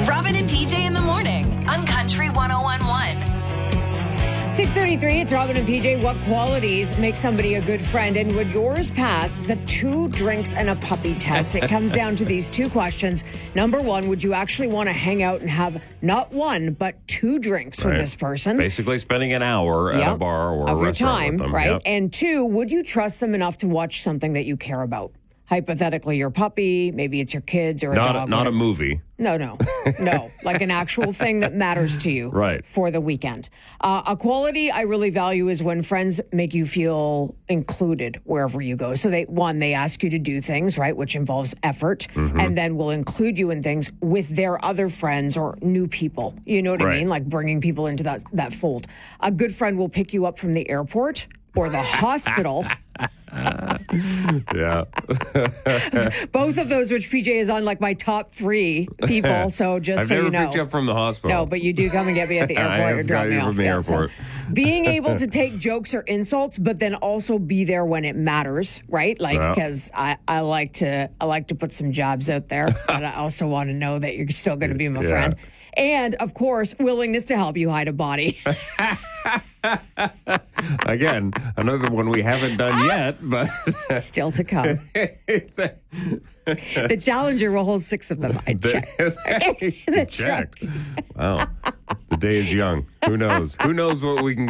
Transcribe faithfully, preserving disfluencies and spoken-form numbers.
Robin and P J in the morning on Country one oh one point one. six thirty-three, it's Robin and P J. What qualities make somebody a good friend? And would yours pass the two drinks and a puppy test? It comes down to these two questions. Number one, would you actually want to hang out and have not one, but two drinks Right. with this person? Basically spending an hour at Yep. a bar or of a your restaurant time, with them. right? Yep. And two, would you trust them enough to watch something that you care about? Hypothetically, your puppy, maybe it's your kids or a Not, dog. a, not a whatever. movie. No, no, no. Like an actual thing that matters to you Right. for the weekend. Uh, a quality I really value is when friends make you feel included wherever you go. So they, one, they ask you to do things, right, which involves effort, Mm-hmm. and then will include you in things with their other friends or new people. You know what I Right. mean? Like bringing people into that, that fold. A good friend will pick you up from the airport or the hospital. Yeah. Both of those, which P J is on like my top three people. So just I've so never you know. picked you up from the hospital. No, but you do come and get me at the I airport have or drop got me you off. from the Yeah, so airport. being able to take jokes or insults, but then also be there when it matters, right? Like, Yeah. because I, I like to I like to put some jabs out there, but I also want to know that you're still going to be my Yeah. friend. And of course, willingness to help you hide a body. Again, another one we haven't done yet, but Still to come. The Challenger will hold six of them. I check. The check. truck. Wow. The day is young. Who knows? Who knows what we can